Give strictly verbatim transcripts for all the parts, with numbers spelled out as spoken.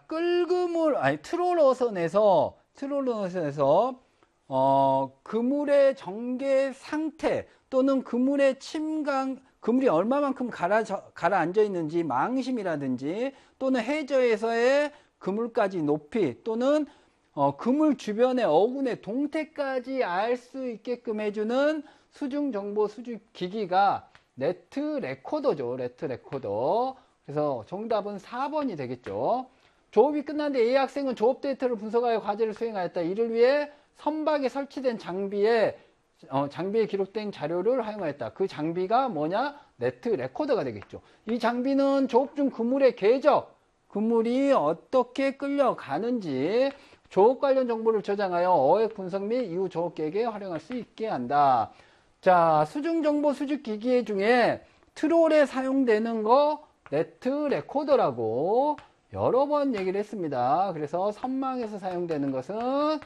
끓그물, 아니, 트롤어선에서, 트롤어선에서, 어, 그물의 정계 상태 또는 그물의 침강, 그물이 얼마만큼 가라, 가라앉아 있는지 망심이라든지 또는 해저에서의 그물까지 높이 또는 어, 그물 주변의 어군의 동태까지 알 수 있게끔 해주는 수중 정보 수집 기기가 네트 레코더죠. 네트 레코더. 그래서 정답은 사 번이 되겠죠. 조업이 끝났는데 A 학생은 조업 데이터를 분석하여 과제를 수행하였다. 이를 위해 선박에 설치된 장비에 어, 장비에 기록된 자료를 활용하였다. 그 장비가 뭐냐? 네트 레코더가 되겠죠. 이 장비는 조업 중 그물의 궤적, 그물이 어떻게 끌려가는지 조업 관련 정보를 저장하여 어획 분석 및 이후 조업 계획에 활용할 수 있게 한다. 자, 수중 정보 수집 기기 중에 트롤에 사용되는 거 네트 레코더라고 여러 번 얘기를 했습니다. 그래서 선망에서 사용되는 것은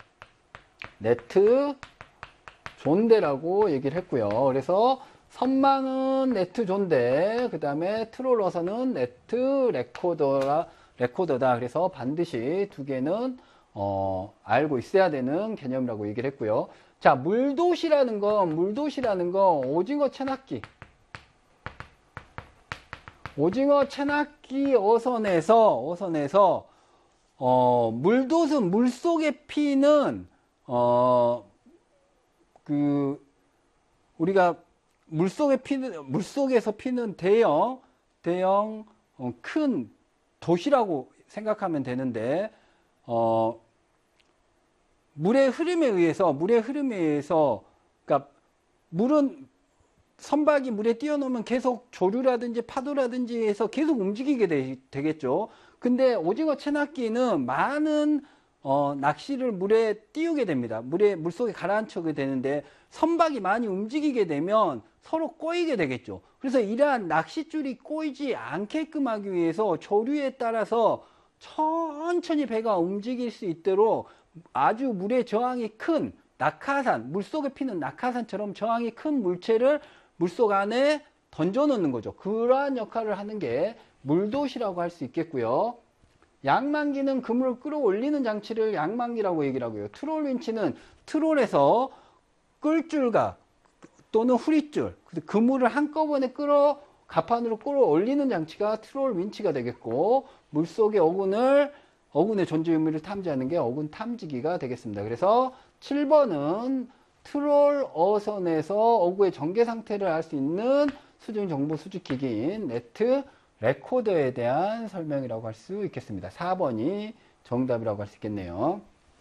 네트 존대라고 얘기를 했고요. 그래서 선망은 네트 존대, 그 다음에 트롤어선은 네트 레코더라, 레코더다. 그래서 반드시 두 개는 어, 알고 있어야 되는 개념이라고 얘기를 했고요. 자, 물도시라는 건, 물도시라는 건 오징어 채낚기. 오징어 채낚기 어선에서, 어선에서, 어, 물도는 물속에 피는, 어, 그, 우리가 물속에 피는, 물속에서 피는 대형, 대형, 어, 큰 도시라고 생각하면 되는데, 어, 물의 흐름에 의해서, 물의 흐름에 의해서, 그러니까, 물은, 선박이 물에 뛰어놓으면 계속 조류라든지 파도라든지 해서 계속 움직이게 되, 되겠죠. 근데 오징어 채낚기는 많은 어, 낚시를 물에 띄우게 됩니다. 물에, 물속에 가라앉히게 되는데 선박이 많이 움직이게 되면 서로 꼬이게 되겠죠. 그래서 이러한 낚싯줄이 꼬이지 않게끔 하기 위해서 조류에 따라서 천천히 배가 움직일 수 있도록 아주 물의 저항이 큰 낙하산, 물속에 피는 낙하산처럼 저항이 큰 물체를 물속 안에 던져 놓는 거죠. 그러한 역할을 하는 게 물도시라고 할 수 있겠고요. 양망기는 그물을 끌어올리는 장치를 양망기라고 얘기를 하고요. 트롤 윈치는 트롤에서 끌줄과 또는 후리줄, 그물을 한꺼번에 끌어 갑판으로 끌어올리는 장치가 트롤 윈치가 되겠고, 물속의 어군을 어군의 존재 의미를 탐지하는 게 어군 탐지기가 되겠습니다. 그래서 칠 번은 트롤 어선에서 어구의 전개 상태를 알 수 있는 수중 정보 수집 기기인 네트 레코더에 대한 설명이라고 할 수 있겠습니다. 사 번이 정답이라고 할 수 있겠네요.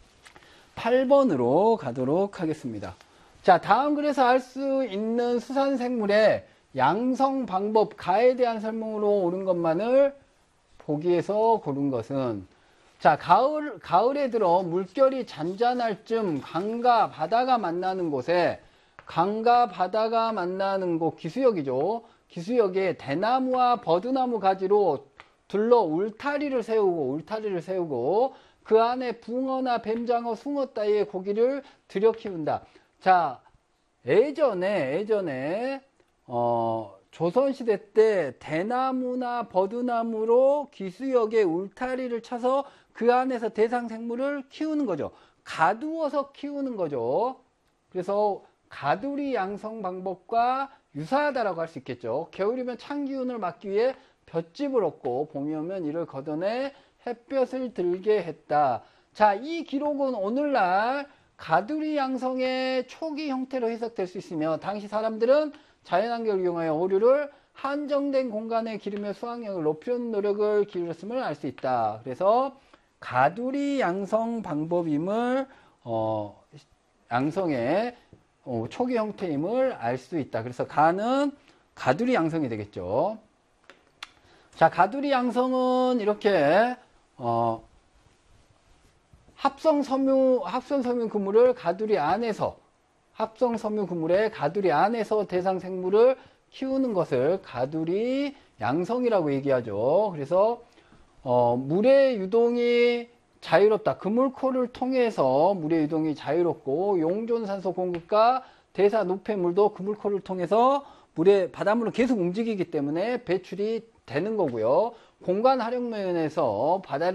팔 번으로 가도록 하겠습니다. 자, 다음 글에서 알 수 있는 수산생물의 양성 방법, 가에 대한 설명으로 옳은 것만을 보기에서 고른 것은, 자, 가을, 가을에 들어 물결이 잔잔할 쯤 강과 바다가 만나는 곳에, 강과 바다가 만나는 곳, 기수역이죠. 기수역에 대나무와 버드나무 가지로 둘러 울타리를 세우고, 울타리를 세우고, 그 안에 붕어나 뱀장어, 숭어 따위의 고기를 들여 키운다. 자, 예전에, 예전에, 어, 조선시대 때 대나무나 버드나무로 기수역에 울타리를 쳐서 그 안에서 대상생물을 키우는 거죠. 가두어서 키우는 거죠. 그래서 가두리 양성 방법과 유사하다라고 할 수 있겠죠. 겨울이면 찬 기운을 막기 위해 볏짚을 얻고 봄이 오면 이를 걷어내 햇볕을 들게 했다. 자, 이 기록은 오늘날 가두리 양성의 초기 형태로 해석될 수 있으며, 당시 사람들은 자연환경을 이용하여 오류를 한정된 공간에 기르며 수확량을 높이는 노력을 기울였음을 알 수 있다. 그래서 가두리 양성 방법임을 어, 양성의 어, 초기 형태임을 알 수 있다. 그래서 가는 가두리 양성이 되겠죠. 자, 가두리 양성은 이렇게 어, 합성 섬유 합성 섬유 그물을 가두리 안에서 합성 섬유 그물의 가두리 안에서 대상 생물을 키우는 것을 가두리 양성이라고 얘기하죠. 그래서 어, 물의 유동이 자유롭다. 그물코를 통해서 물의 유동이 자유롭고, 용존산소 공급과 대사 노폐물도 그물코를 통해서 물의 바닷물은 계속 움직이기 때문에 배출이 되는 거고요. 공간 활용 면에서 바다를